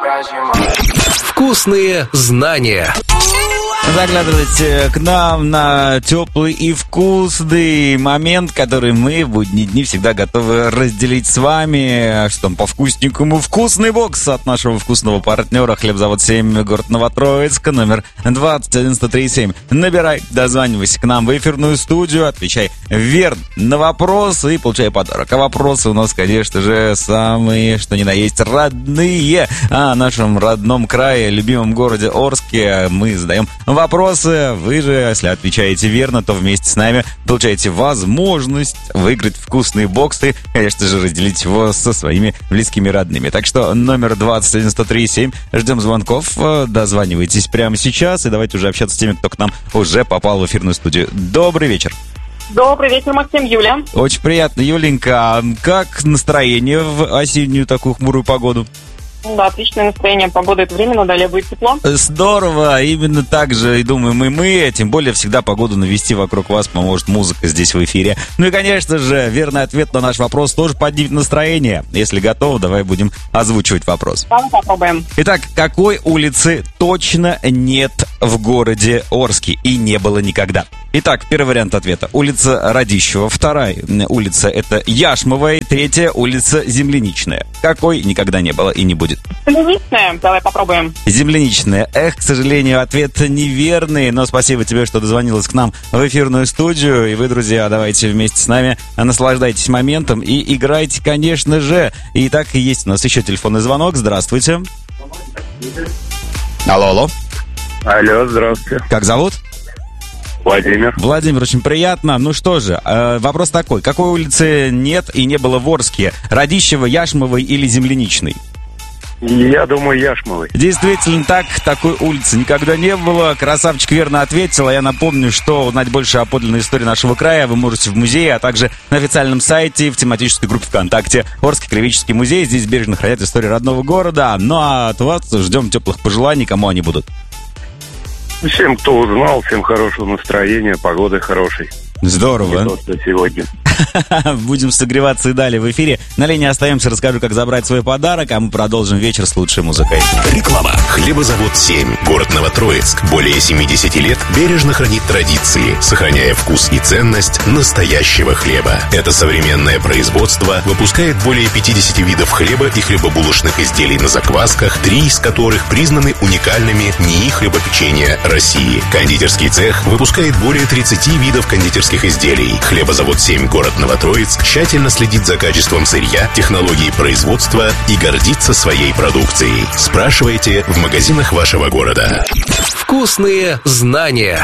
Вкусные знания. Заглядывайте к нам на теплый и вкусный момент, который мы в будние дни всегда готовы разделить с вами. Что там по вкусненькому? Вкусный бокс от нашего вкусного партнера Хлебзавод 7, город Новотроицк, номер 21137. Набирай, дозванивайся к нам в эфирную студию, отвечай верно на вопросы и получай подарок. А вопросы у нас, конечно же, самые, что ни на есть, родные. О нашем родном крае, любимом городе Орске мы задаем вопросы. Вы же, если отвечаете верно, то вместе с нами получаете возможность выиграть вкусные боксы. Конечно же, разделить его со своими близкими родными. Так что номер 21137. Ждем звонков. Дозванивайтесь прямо сейчас. И давайте уже общаться с теми, кто к нам уже попал в эфирную студию. Добрый вечер. Добрый вечер, Максим, Юля. Очень приятно, Юленька. Как настроение в осеннюю такую хмурую погоду? Да, отличное настроение, погода это временно, далее будет тепло. Здорово, именно так же и думаем и мы, тем более всегда погоду навести вокруг вас поможет музыка здесь в эфире. Ну и, конечно же, верный ответ на наш вопрос тоже поднимет настроение. Если готов, давай будем озвучивать вопрос. Давай попробуем. Итак, какой улицы точно нет в городе Орске и не было никогда? Итак, первый вариант ответа. Улица Радищева. Вторая улица — это Яшмовая. Третья улица Земляничная. Какой никогда не было и не будет? Земляничная. Давай попробуем. Земляничная. Эх, к сожалению, ответ неверный. Но спасибо тебе, что дозвонилась к нам в эфирную студию. И вы, друзья, давайте вместе с нами наслаждайтесь моментом и играйте, конечно же. Итак, есть у нас еще телефонный звонок. Здравствуйте. Алло. Алло, здравствуйте. Как зовут? Владимир. Владимир, очень приятно. Ну что же, вопрос такой. Какой улицы нет и не было в Орске? Радищева, Яшмовой или Земляничной? Я думаю, Яшмовой. Действительно так, такой улицы никогда не было. Красавчик верно ответил. А я напомню, что узнать больше о подлинной истории нашего края вы можете в музее, а также на официальном сайте, в тематической группе ВКонтакте Орский краеведческий музей. Здесь бережно хранят историю родного города. Ну а от вас ждем теплых пожеланий, кому они будут. Всем, кто узнал, всем хорошего настроения, погоды хорошей. Здорово. Не то, что сегодня. Будем согреваться и далее в эфире. На линии остаемся, расскажу, как забрать свой подарок, а мы продолжим вечер с лучшей музыкой. Реклама. Хлебозавод 7, город Новотроицк. Более 70 лет бережно хранит традиции, сохраняя вкус и ценность настоящего хлеба. Это современное производство выпускает более 50 видов хлеба и хлебобулочных изделий на заквасках, 3 из которых признаны уникальными НИИ хлебопечения России. Кондитерский цех выпускает более 30 видов кондитерских изделий. Хлебозавод 7, город Новотроицк тщательно следит за качеством сырья, технологией производства и гордится своей продукцией. Спрашивайте в магазинах вашего города. Вкусные знания.